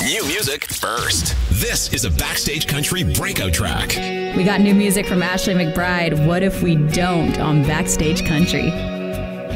New music first. This is a Backstage Country breakout track. We got new music from Ashley McBryde, What If We Don't, on Backstage Country.